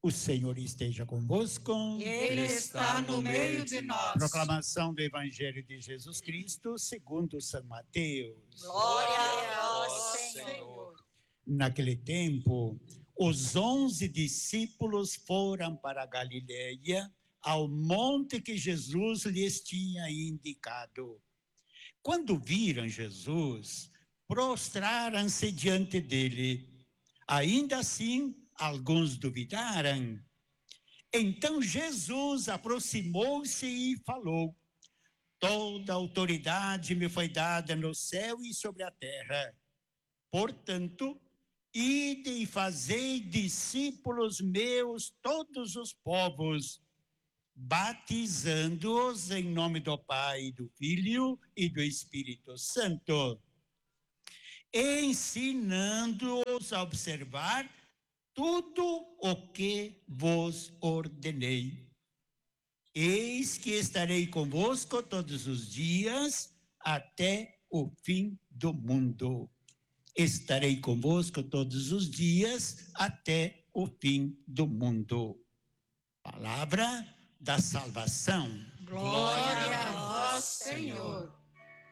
O Senhor esteja convosco. Ele está no meio de nós. Proclamação do Evangelho de Jesus Cristo segundo São Mateus. Glória a vós, Senhor. Naquele tempo, os 11 discípulos foram para a Galileia, ao monte que Jesus lhes tinha indicado. Quando viram Jesus, prostraram-se diante dele. Ainda assim, alguns duvidaram. Então Jesus aproximou-se e falou: toda autoridade me foi dada no céu e sobre a terra. Portanto, ide e fazei discípulos meus todos os povos, batizando-os em nome do Pai, do Filho e do Espírito Santo, ensinando-os a observar tudo o que vos ordenei. Eis que estarei convosco todos os dias, até o fim do mundo. Estarei convosco todos os dias, até o fim do mundo. Palavra da salvação. Glória a vós, Senhor.